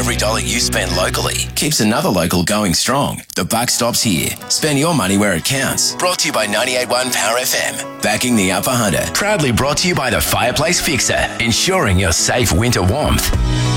every dollar you spend locally keeps another local going strong. The buck stops here. Spend your money where it counts. Brought to you by 98.1 Power FM. Backing the Upper Hunter. Proudly brought to you by the Fireplace Fixer, ensuring your safe winter warmth.